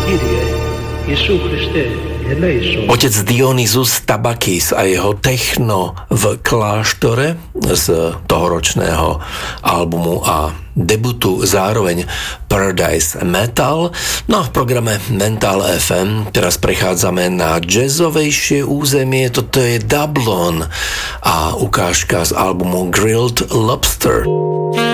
Otec Dionyzus Tabakis a jeho techno v kláštore z tohoročného albumu a debutu zároveň Paradise Metal. No a v programe Mental FM teraz prechádzame na jazzovejšie územie, toto je Dublon a ukážka z albumu Grilled Lobster.